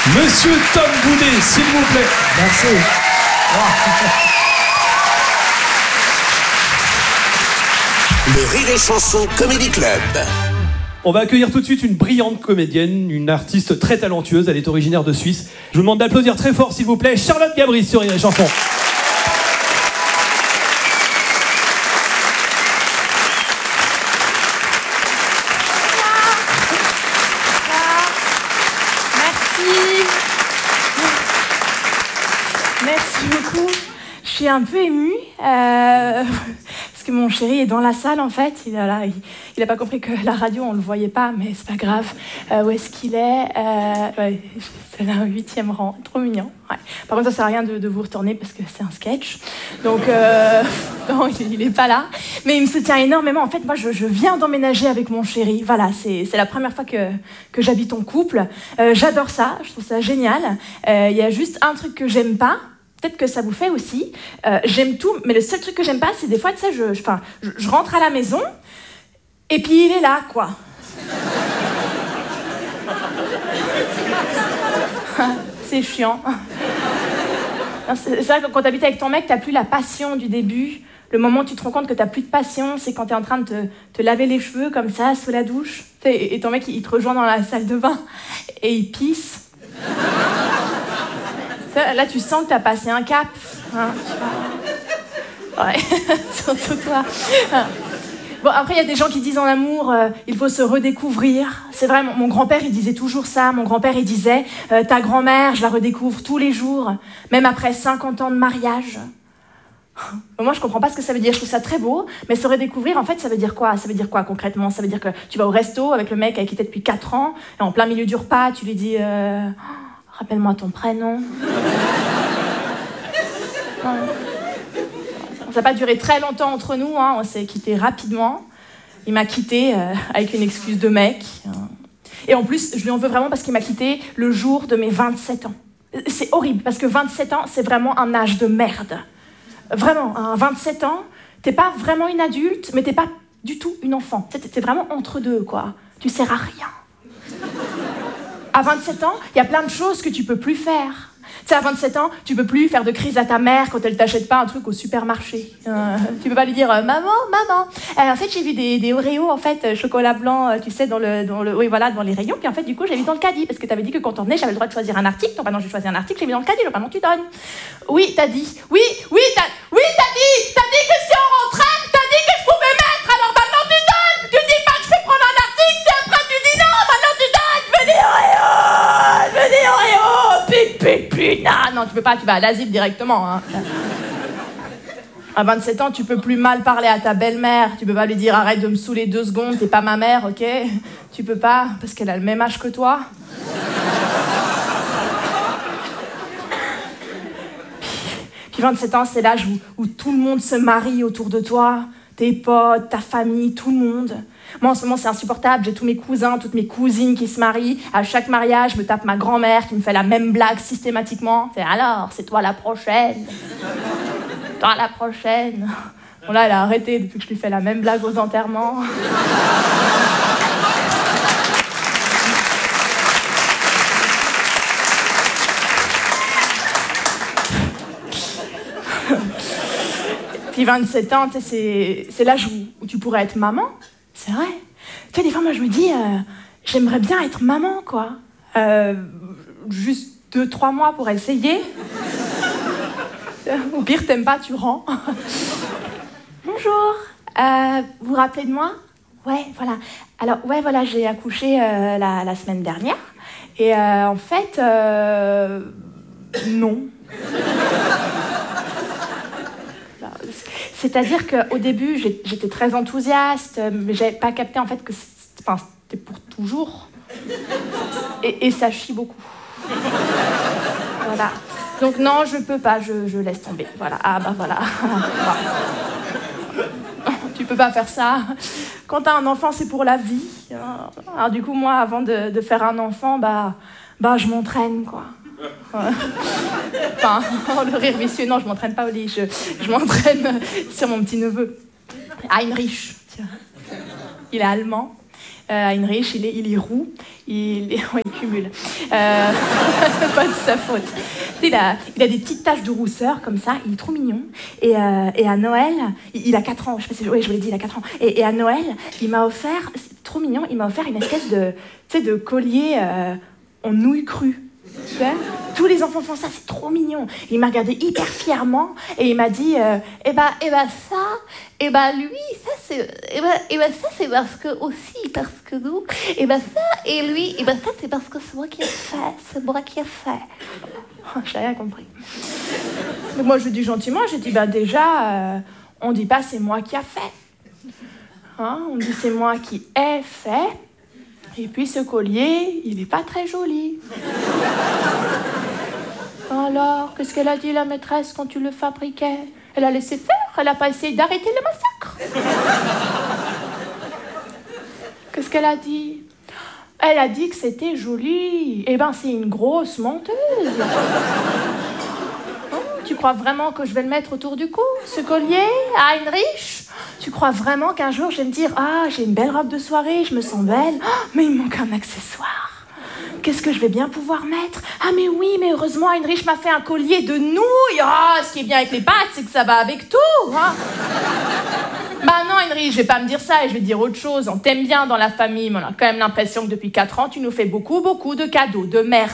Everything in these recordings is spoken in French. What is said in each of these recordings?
Monsieur Tom Boudet, s'il vous plaît. Merci. Le Rire et Chanson Comedy Club. On va accueillir tout de suite une brillante comédienne, une artiste très talentueuse, elle est originaire de Suisse. Je vous demande d'applaudir très fort, s'il vous plaît, Charlotte Gabris sur Rire et Chanson. Merci beaucoup. Je suis un peu émue parce que mon chéri est dans la salle en fait. Il a pas compris que la radio on le voyait pas, mais c'est pas grave. Où est-ce qu'il est ouais, c'est là au 8e rang. Trop mignon. Ouais. Par contre, ça sert à rien de vous retourner parce que c'est un sketch. Donc non, il est pas là. Mais il me soutient énormément. En fait, moi, je viens d'emménager avec mon chéri. Voilà, c'est la première fois que j'habite en couple. J'adore ça. Je trouve ça génial. Il y a juste un truc que j'aime pas. Peut-être que ça vous fait aussi. J'aime tout, mais le seul truc que j'aime pas, c'est des fois, tu sais, je rentre à la maison, et puis il est là, quoi. C'est chiant. C'est vrai que quand t'habites avec ton mec, t'as plus la passion du début. Le moment où tu te rends compte que t'as plus de passion, c'est quand t'es en train de te laver les cheveux, comme ça, sous la douche. Et ton mec, il te rejoint dans la salle de bain, et il pisse. Là, tu sens que t'as passé un cap. Hein, ouais, surtout toi. Bon, après, il y a des gens qui disent en amour, il faut se redécouvrir. C'est vrai, mon grand-père, il disait toujours ça. Mon grand-père, il disait, ta grand-mère, je la redécouvre tous les jours, même après 50 ans de mariage. Moi, je comprends pas ce que ça veut dire. Je trouve ça très beau, mais se redécouvrir, en fait, ça veut dire quoi? Ça veut dire quoi, concrètement? Ça veut dire que tu vas au resto avec le mec avec qui t'es depuis 4 ans, et en plein milieu du repas, tu lui dis... rappelle-moi ton prénom. Ça n'a pas duré très longtemps entre nous, hein. On s'est quittés rapidement. Il m'a quitté avec une excuse de mec. Et en plus, je lui en veux vraiment parce qu'il m'a quitté le jour de mes 27 ans. C'est horrible, parce que 27 ans, c'est vraiment un âge de merde. Vraiment, à 27 ans, t'es pas vraiment une adulte, mais t'es pas du tout une enfant. T'es vraiment entre deux, quoi. Tu sers à rien. À 27 ans, il y a plein de choses que tu peux plus faire. Tu sais, à 27 ans, tu peux plus faire de crise à ta mère quand elle t'achète pas un truc au supermarché. Tu peux pas lui dire maman. En fait, j'ai vu des Oreos en fait chocolat blanc, tu sais, dans oui voilà, dans les rayons. Puis en fait, du coup, j'ai vu dans le caddie parce que t'avais dit que quand on venait, j'avais le droit de choisir un article. Donc maintenant, j'ai choisi un article, j'ai mis dans le caddie. Donc maintenant, tu donnes. Oui, t'as dit. Oui, t'as dit. T'as dit que si on rentrait, t'as dit que je pouvais mettre. Alors maintenant, tu donnes. Tu dis pas que je vais prendre un article, si après tu dis non. Maintenant, tu donnes. Venez Oréo. Pic. Non, tu peux pas, tu vas à l'asile directement. Hein. À 27 ans, tu peux plus mal parler à ta belle-mère. Tu peux pas lui dire arrête de me saouler 2 secondes, t'es pas ma mère, ok? Tu peux pas, parce qu'elle a le même âge que toi. Puis 27 ans, c'est l'âge où tout le monde se marie autour de toi. Tes potes, ta famille, tout le monde. Moi, en ce moment, c'est insupportable. J'ai tous mes cousins, toutes mes cousines qui se marient. À chaque mariage, je me tape ma grand-mère qui me fait la même blague systématiquement. C'est alors, c'est toi la prochaine. Toi la prochaine. Bon, là, elle a arrêté depuis que je lui fais la même blague aux enterrements. Puis 27 ans, c'est l'âge où tu pourrais être maman. C'est vrai. Tu sais, des fois, moi, je me dis, j'aimerais bien être maman, quoi. Juste 2-3 mois pour essayer. Au pire, t'aimes pas, tu rends. Bonjour. Vous vous rappelez de moi? Ouais, voilà. Alors, ouais, voilà, j'ai accouché la semaine dernière. Et en fait, non. C'est-à-dire qu'au début, j'étais très enthousiaste, mais j'avais pas capté en fait que c'était pour toujours. Et ça chie beaucoup. Voilà. Donc non, je peux pas, je laisse tomber. Voilà. Ah bah voilà. Tu peux pas faire ça. Quand t'as un enfant, c'est pour la vie. Alors du coup, moi, avant de faire un enfant, bah je m'entraîne, quoi. Enfin, le rire vicieux, non, je m'entraîne pas au lit, je m'entraîne sur mon petit-neveu, Heinrich. Il est allemand. Heinrich, il est roux, il cumule. Pas de sa faute. Il a des petites taches de rousseur comme ça, il est trop mignon. Et à Noël, il a 4 ans, je sais pas si je vous l'ai dit, il a 4 ans. Et à Noël, il m'a offert, c'est trop mignon, il m'a offert une espèce de collier en nouilles crues. Tu sais, tous les enfants font ça, c'est trop mignon. Il m'a regardé hyper fièrement et il m'a dit ça, lui, ça c'est parce que nous, ça, et lui, ça c'est parce que c'est moi qui ai fait. Oh, j'ai rien compris. Mais moi je dis gentiment, j'ai dit déjà, on dit pas c'est moi qui a fait. Hein, on dit c'est moi qui ai fait. Et puis ce collier, il n'est pas très joli. Alors, qu'est-ce qu'elle a dit la maîtresse quand tu le fabriquais? Elle a laissé faire, elle n'a pas essayé d'arrêter le massacre. Qu'est-ce qu'elle a dit? Elle a dit que c'était joli. Eh ben, c'est une grosse menteuse. Tu crois vraiment que je vais le mettre autour du cou, ce collier, à Heinrich? Tu crois vraiment qu'un jour je vais me dire « Ah, j'ai une belle robe de soirée, je me sens belle, mais il me manque un accessoire. Qu'est-ce que je vais bien pouvoir mettre? Ah mais oui, mais heureusement Heinrich m'a fait un collier de nouilles. Ah, ce qui est bien avec les pâtes, c'est que ça va avec tout. Hein. Bah non Heinrich, je vais pas me dire ça et je vais dire autre chose. On t'aime bien dans la famille, mais on a quand même l'impression que depuis 4 ans, tu nous fais beaucoup de cadeaux de merde. »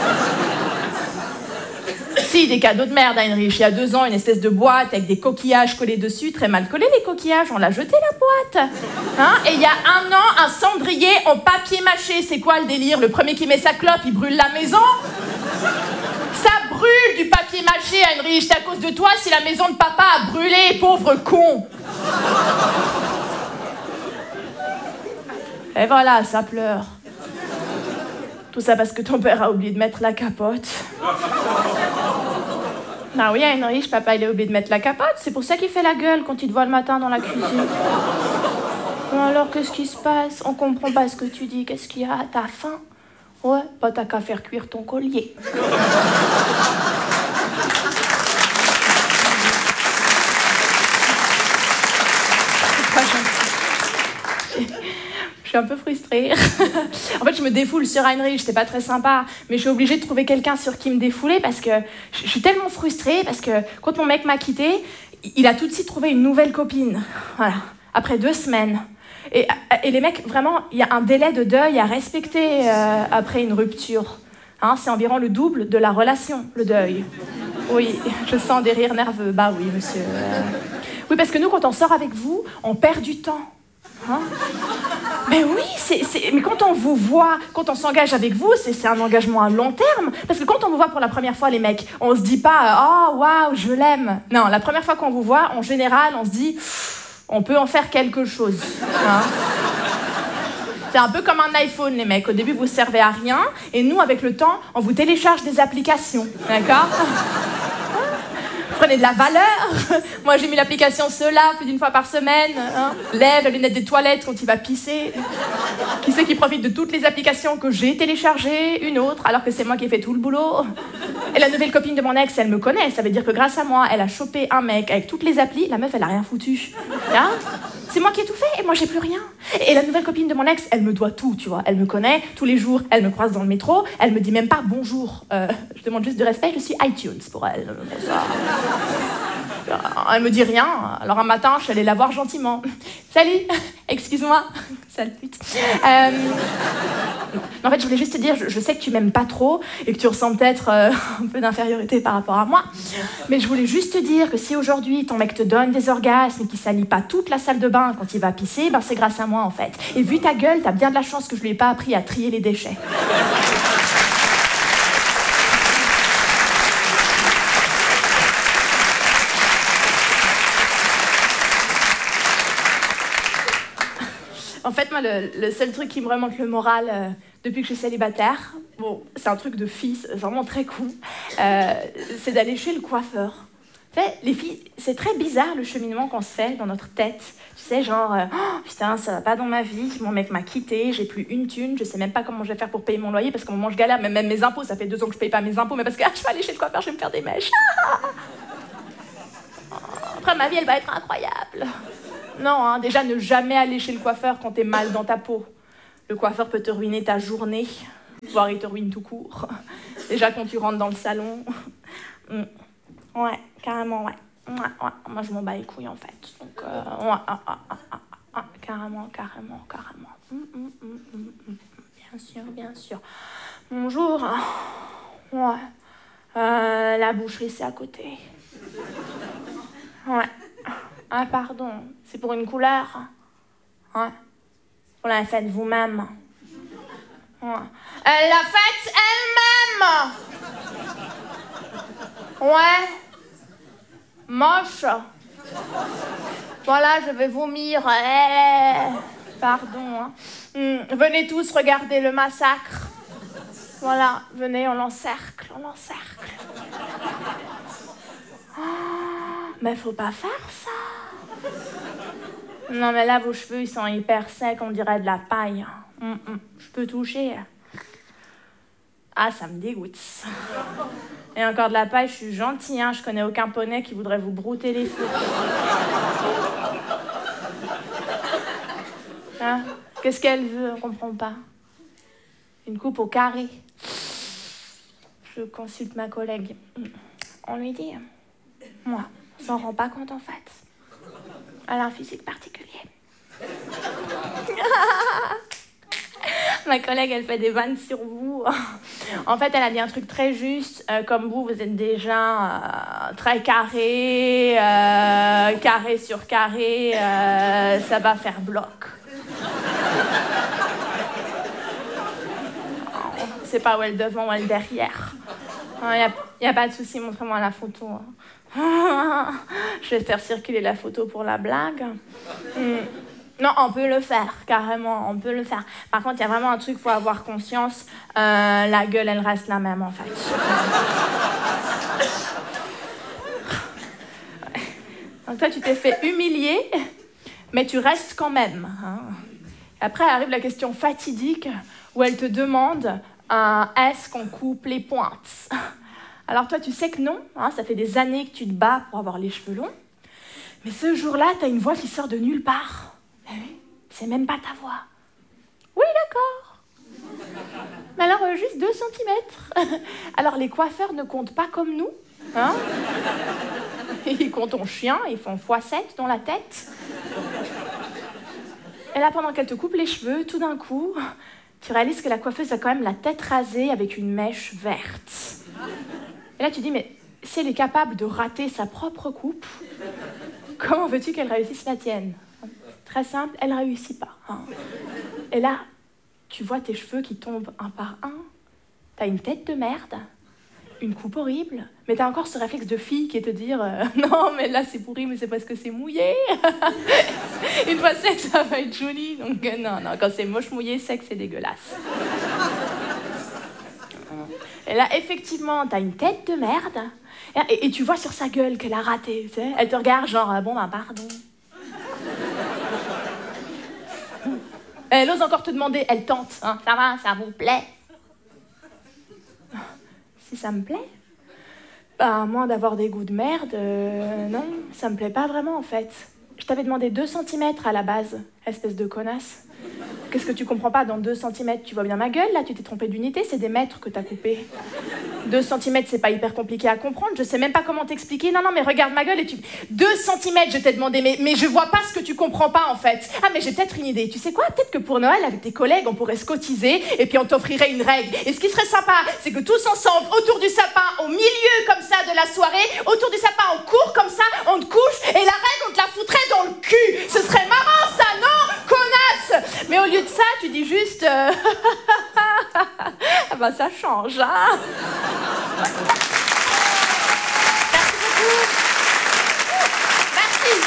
Si, des cadeaux de merde, Heinrich. Il y a 2 ans, une espèce de boîte avec des coquillages collés dessus, très mal collés les coquillages, on l'a jeté la boîte. Hein? Et il y a 1 an, un cendrier en papier mâché. C'est quoi le délire? Le premier qui met sa clope, il brûle la maison? Ça brûle du papier mâché, Heinrich. C'est à cause de toi si la maison de papa a brûlé, pauvre con. Et voilà, ça pleure. Tout ça parce que ton père a oublié de mettre la capote. Ah oui, Heinrich, papa, il a oublié de mettre la capote. C'est pour ça qu'il fait la gueule quand il te voit le matin dans la cuisine. Alors, qu'est-ce qui se passe? On comprend pas ce que tu dis. Qu'est-ce qu'il y a? T'as faim? Ouais, bah t'as qu'à faire cuire ton collier. Je suis un peu frustrée. En fait, je me défoule sur Heinrich, c'est pas très sympa, mais je suis obligée de trouver quelqu'un sur qui me défouler parce que je suis tellement frustrée parce que quand mon mec m'a quittée, il a tout de suite trouvé une nouvelle copine. Voilà, après 2 semaines. Et les mecs, vraiment, il y a un délai de deuil à respecter après une rupture. Hein, c'est environ le double de la relation, le deuil. Oui, je sens des rires nerveux. Bah oui, monsieur. Oui, parce que nous, quand on sort avec vous, on perd du temps. Hein? Mais oui, mais quand on vous voit, quand on s'engage avec vous, c'est un engagement à long terme. Parce que quand on vous voit pour la première fois, les mecs, on se dit pas « Oh, waouh, je l'aime ». Non, la première fois qu'on vous voit, en général, on se dit « On peut en faire quelque chose hein ». C'est un peu comme un iPhone, les mecs. Au début, vous servez à rien. Et nous, avec le temps, on vous télécharge des applications. D'accord ? Prenez de la valeur. Moi, j'ai mis l'application Cela plus d'1 fois par semaine. Hein. Lève la lunette des toilettes quand il va pisser. Qui c'est qui profite de toutes les applications que j'ai téléchargées? Une autre, alors que c'est moi qui ai fait tout le boulot. Et la nouvelle copine de mon ex, elle me connaît. Ça veut dire que grâce à moi, elle a chopé un mec avec toutes les applis. La meuf, elle a rien foutu. Hein? C'est moi qui ai tout fait et moi, j'ai plus rien. Et la nouvelle copine de mon ex, elle me doit tout, tu vois. Elle me connaît tous les jours. Elle me croise dans le métro. Elle me dit même pas bonjour. Je demande juste de respect. Je suis iTunes pour elle. Ça... Elle me dit rien. Alors un matin, je suis allée la voir gentiment. Salut, excuse-moi. Sale pute. En fait, je voulais juste te dire, je sais que tu m'aimes pas trop et que tu ressens peut-être un peu d'infériorité par rapport à moi. Mais je voulais juste te dire que si aujourd'hui ton mec te donne des orgasmes et qu'il salit pas toute la salle de bain quand il va pisser, ben c'est grâce à moi en fait. Et vu ta gueule, t'as bien de la chance que je lui ai pas appris à trier les déchets. En fait, moi, le seul truc qui me remonte le moral depuis que je suis célibataire, bon, c'est un truc de fille, c'est vraiment très cool, c'est d'aller chez le coiffeur. Tu sais, les filles, c'est très bizarre le cheminement qu'on se fait dans notre tête. Tu sais, genre, oh, putain, ça va pas dans ma vie, mon mec m'a quitté, j'ai plus une thune, je sais même pas comment je vais faire pour payer mon loyer parce qu'au moment où je galère, même mes impôts, ça fait 2 ans que je paye pas mes impôts, mais parce que je vais aller chez le coiffeur, je vais me faire des mèches. Après, ma vie, elle va être incroyable. Non, hein, déjà, ne jamais aller chez le coiffeur quand t'es mal dans ta peau. Le coiffeur peut te ruiner ta journée, voire il te ruine tout court. Déjà, quand tu rentres dans le salon. Ouais, carrément, ouais. Moi, je m'en bats les couilles, en fait. Donc, carrément. Bien sûr. Bonjour. Ouais. La boucherie, c'est à côté. Ouais. Ah, pardon. C'est pour une couleur? Ouais. Vous la faites vous-même. Ouais. Elle l'a faite elle-même. Ouais. Moche. Voilà, je vais vomir. Pardon. Hein. Venez tous regarder le massacre. Voilà, venez, on l'encercle. Oh, mais faut pas faire ça. Non, mais là, vos cheveux, ils sont hyper secs, on dirait de la paille. Je peux toucher. Ah, ça me dégoûte. Et encore de la paille, je suis gentille, hein. Je connais aucun poney qui voudrait vous brouter les cheveux. Hein? Qu'est-ce qu'elle veut? On comprend pas. Une coupe au carré. Je consulte ma collègue. On lui dit... Moi, on s'en rend pas compte en fait. Elle a un physique particulier. Ma collègue, elle fait des vannes sur vous. En fait, elle a dit un truc très juste. Comme vous êtes déjà très carré, carré sur carré, ça va faire bloc. C'est pas où elle devant ou elle derrière. Y a pas de souci, montrez-moi la photo. Je vais faire circuler la photo pour la blague. Non, on peut le faire, carrément, on peut le faire. Par contre, il y a vraiment un truc, faut avoir conscience, la gueule, elle reste la même, en fait. Donc toi, tu t'es fait humilier, mais tu restes quand même. Hein. Après, arrive la question fatidique, où elle te demande, est-ce qu'on coupe les pointes? Alors toi, tu sais que non, hein, ça fait des années que tu te bats pour avoir les cheveux longs, mais ce jour-là, t'as une voix qui sort de nulle part. C'est même pas ta voix. Oui, d'accord. Mais alors, juste 2 cm. Alors, les coiffeurs ne comptent pas comme nous. Hein? Ils comptent en chien, ils font x7 dans la tête. Et là, pendant qu'elle te coupe les cheveux, tout d'un coup, tu réalises que la coiffeuse a quand même la tête rasée avec une mèche verte. Et là, tu dis, mais si elle est capable de rater sa propre coupe, comment veux-tu qu'elle réussisse la tienne? Très simple, elle réussit pas. Hein. Et là, tu vois tes cheveux qui tombent un par un. T'as une tête de merde, une coupe horrible, mais t'as encore ce réflexe de fille qui est te dire non, mais là c'est pourri, mais c'est parce que c'est mouillé. Une fois sec, ça va être joli. Donc non, quand c'est moche mouillé, sec, c'est dégueulasse. Et là, effectivement, t'as une tête de merde, et tu vois sur sa gueule qu'elle a raté. Tu sais, elle te regarde genre bon, ben pardon. Elle ose encore te demander, elle tente, hein, ça va, ça vous plaît? Si ça me plaît? Bah, à moins d'avoir des goûts de merde, non, ça me plaît pas vraiment en fait. Je t'avais demandé 2 cm à la base, espèce de connasse. Qu'est-ce que tu comprends pas dans 2 cm? Tu vois bien ma gueule, là, tu t'es trompé d'unité, c'est des mètres que t'as coupé. 2 cm, c'est pas hyper compliqué à comprendre, je sais même pas comment t'expliquer. Non, mais regarde ma gueule et tu... 2 cm, je t'ai demandé, mais je vois pas ce que tu comprends pas, en fait. Ah, mais j'ai peut-être une idée. Tu sais quoi? Peut-être que pour Noël, avec tes collègues, on pourrait se cotiser et puis on t'offrirait une règle. Et ce qui serait sympa, c'est que tous ensemble, autour du sapin, au milieu, comme ça, de la soirée, autour du sapin, on court comme ça, on te couche, et la règle, on te la foutrait dans le cul. Ce serait marrant, ça, non? Connasse! Mais au lieu de ça, tu dis juste... ah bah ça change, hein? Merci beaucoup. Merci.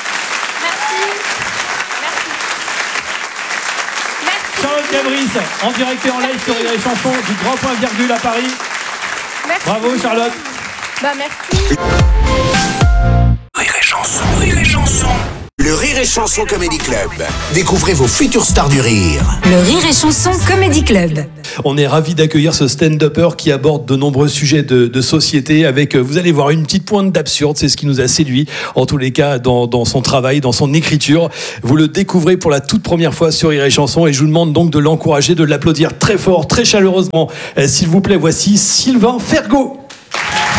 Charlotte Gabris, en direct et en live sur les chansons du Grand Point Virgule à Paris. Merci. Bravo Charlotte. Bah merci. Rire et chanson. Le Rire et Chanson Comedy Club. Découvrez vos futures stars du rire. Le Rire et Chanson Comedy Club. On est ravis d'accueillir ce stand-upper qui aborde de nombreux sujets de société avec, vous allez voir, une petite pointe d'absurde. C'est ce qui nous a séduit, en tous les cas, dans son travail, dans son écriture. Vous le découvrez pour la toute première fois sur Rire et Chanson et je vous demande donc de l'encourager, de l'applaudir très fort, très chaleureusement. S'il vous plaît, voici Sylvain Fergo.